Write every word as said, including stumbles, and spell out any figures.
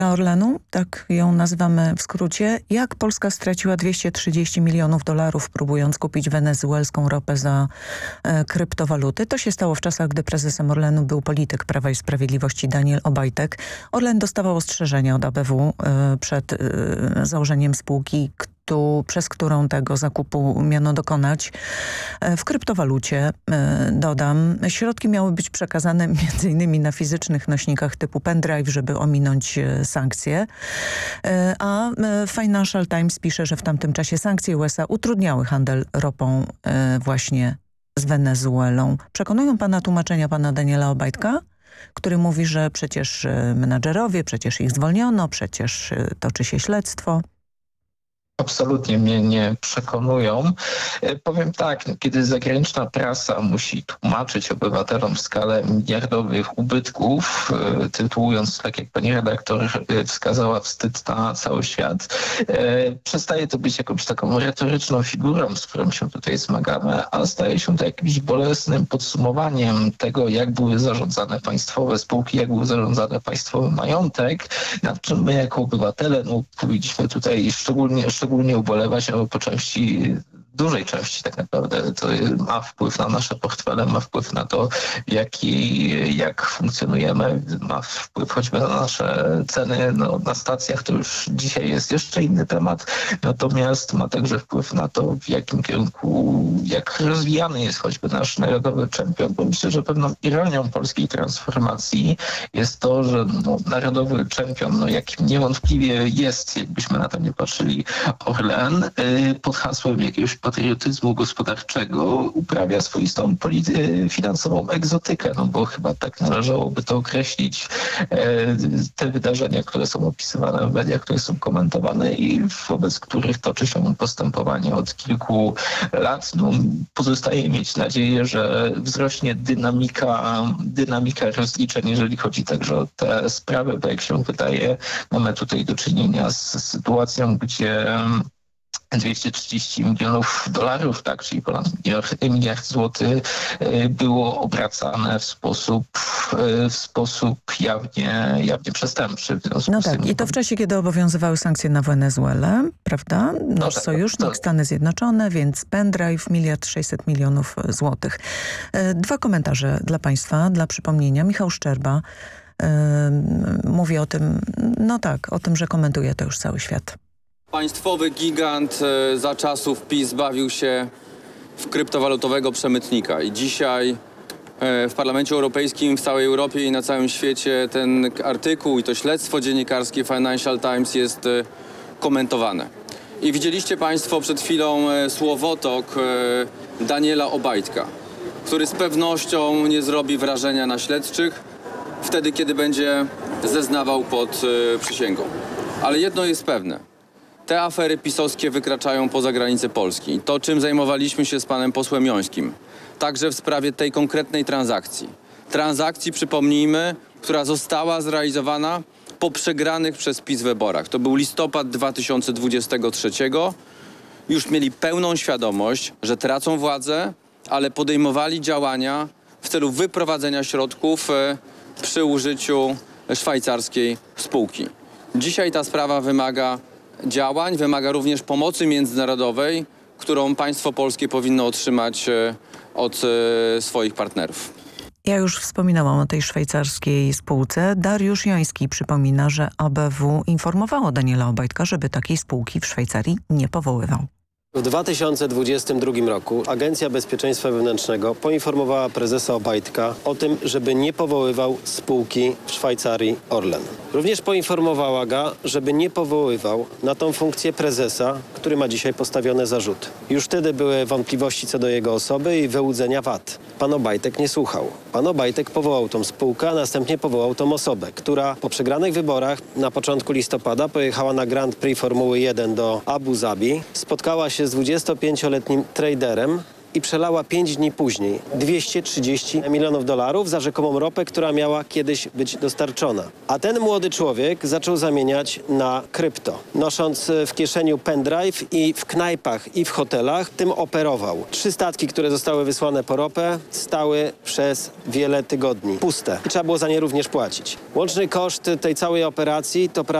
Orlenu, tak ją nazywamy w skrócie. Jak Polska straciła dwieście trzydzieści milionów dolarów, próbując kupić wenezuelską ropę za e, kryptowaluty? To się stało w czasach, gdy prezesem Orlenu był polityk Prawa i Sprawiedliwości Daniel Obajtek. Orlen dostawał ostrzeżenia od A B W e, przed e, założeniem spółki, tu, przez którą tego zakupu miano dokonać w kryptowalucie. Dodam, środki miały być przekazane między innymi na fizycznych nośnikach typu pendrive, żeby ominąć sankcje. A Financial Times pisze, że w tamtym czasie sankcje U S A utrudniały handel ropą właśnie z Wenezuelą. Przekonują pana tłumaczenia pana Daniela Obajtka, który mówi, że przecież menadżerowie, przecież ich zwolniono, przecież toczy się śledztwo. Absolutnie mnie nie przekonują. Powiem tak, kiedy zagraniczna prasa musi tłumaczyć obywatelom skalę miliardowych ubytków, tytułując, tak jak pani redaktor wskazała, wstyd na cały świat, przestaje to być jakąś taką retoryczną figurą, z którą się tutaj zmagamy, a staje się to jakimś bolesnym podsumowaniem tego, jak były zarządzane państwowe spółki, jak był zarządzany państwowy majątek, nad czym my jako obywatele, no powinniśmy tutaj szczególnie, szczególnie Szczególnie ubolewać, no, po części, dużej części tak naprawdę to ma wpływ na nasze portfele, ma wpływ na to, jaki, jak funkcjonujemy, ma wpływ choćby na nasze ceny no, na stacjach, to już dzisiaj jest jeszcze inny temat, natomiast ma także wpływ na to, w jakim kierunku, jak rozwijany jest choćby nasz narodowy czempion, bo myślę, że pewną ironią polskiej transformacji jest to, że no, narodowy czempion, no, jakim niewątpliwie jest, jakbyśmy na to nie patrzyli, Orlen, pod hasłem jakiegoś patriotyzmu gospodarczego uprawia swoistą polity- finansową egzotykę, no bo chyba tak należałoby to określić. Te wydarzenia, które są opisywane w mediach, które są komentowane i wobec których toczy się postępowanie od kilku lat, no pozostaje mieć nadzieję, że wzrośnie dynamika, dynamika rozliczeń, jeżeli chodzi także o te sprawy, bo jak się wydaje, mamy tutaj do czynienia z sytuacją, gdzie dwieście trzydzieści milionów dolarów, tak, czyli ponad miliard, miliard złotych było obracane w sposób, w sposób jawnie, jawnie przestępczy. W związku no z tak, tym, i to w czasie, kiedy obowiązywały sankcje na Wenezuelę, prawda? Nasz no tak, sojusznik, to... Stany Zjednoczone, więc pendrive, miliard sześćset milionów złotych. Dwa komentarze dla państwa, dla przypomnienia. Michał Szczerba yy, mówi o tym, no tak, o tym, że komentuje to już cały świat. Państwowy gigant za czasów PiS bawił się w kryptowalutowego przemytnika i dzisiaj w Parlamencie Europejskim, w całej Europie i na całym świecie ten artykuł i to śledztwo dziennikarskie Financial Times jest komentowane. I widzieliście państwo przed chwilą słowotok Daniela Obajtka, który z pewnością nie zrobi wrażenia na śledczych wtedy, kiedy będzie zeznawał pod przysięgą. Ale jedno jest pewne. Te afery pisowskie wykraczają poza granice Polski. To, czym zajmowaliśmy się z panem posłem Jońskim, także w sprawie tej konkretnej transakcji. Transakcji, przypomnijmy, która została zrealizowana po przegranych przez PiS wyborach. To był listopad dwa tysiące dwudziestego trzeciego. Już mieli pełną świadomość, że tracą władzę, ale podejmowali działania w celu wyprowadzenia środków przy użyciu szwajcarskiej spółki. Dzisiaj ta sprawa wymaga działań, wymaga również pomocy międzynarodowej, którą państwo polskie powinno otrzymać od swoich partnerów. Ja już wspominałam o tej szwajcarskiej spółce. Dariusz Joński przypomina, że A B W informowało Daniela Obajtka, żeby takiej spółki w Szwajcarii nie powoływał. W dwa tysiące dwudziestym drugim roku Agencja Bezpieczeństwa Wewnętrznego poinformowała prezesa Obajtka o tym, żeby nie powoływał spółki w Szwajcarii Orlen. Również poinformowała go, żeby nie powoływał na tą funkcję prezesa, który ma dzisiaj postawione zarzuty. Już wtedy były wątpliwości co do jego osoby i wyłudzenia V A T. Pan Obajtek nie słuchał. Pan Obajtek powołał tą spółkę, a następnie powołał tą osobę, która po przegranych wyborach na początku listopada pojechała na Grand Prix Formuły jeden do Abu Zabi, spotkała się z dwudziestopięcioletnim traderem i przelała pięć dni później dwieście trzydzieści milionów dolarów za rzekomą ropę, która miała kiedyś być dostarczona. A ten młody człowiek zaczął zamieniać na krypto. Nosząc w kieszeniu pendrive i w knajpach i w hotelach tym operował. Trzy statki, które zostały wysłane po ropę, stały przez wiele tygodni puste i trzeba było za nie również płacić. Łączny koszt tej całej operacji to prawie